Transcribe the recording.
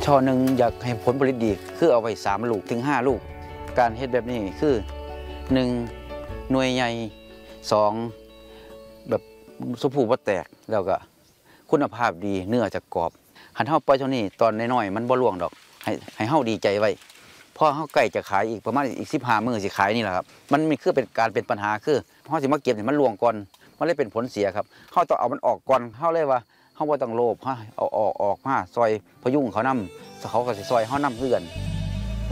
ช่อหนึ่งอยากให้ผลผลิตดีคือเอาไว้3 ลูกถึง 5 ลูกการเฮ็ดแบบนี้คือ1หน่วยใหญ่2แบบสุภูบ่แตกแล้วก็คุณภาพดีเนื้อจะกรอบหันเฮาปล่อยเท่านี้ตอนน้อยๆมันบ่ร่วงดอกให้เฮาดีใจไว้พอเฮาใกล้จะขายอีกประมาณอีก15 มื้อสิขายนี่แหละครับมันมีคือเป็นปัญหาคือเฮาสิมาเก็บให้มันร่วงก่อนมันเลยเป็นผลเสียครับเฮาต้องเอามันออกก่อนเฮาเลยว่าเฮาบ่ต้องโลภเอาออกมาซอยพยุงเขานำเขาก็สิซอยเฮานำคือกัน